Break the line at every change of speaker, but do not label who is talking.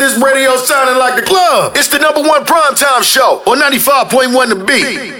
this radio sounding like the club. It's the #1 primetime show on 95.1 The Beat.